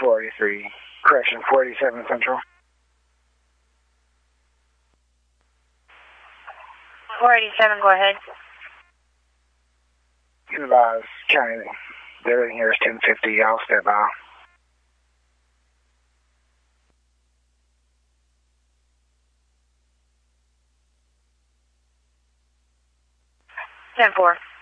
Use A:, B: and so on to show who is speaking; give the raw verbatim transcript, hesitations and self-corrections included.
A: forty-three, correction, four eighty-seven Central.
B: four eighty-seven, go ahead.
A: Advise, County, everything here is ten fifty, I'll step by.
B: ten four.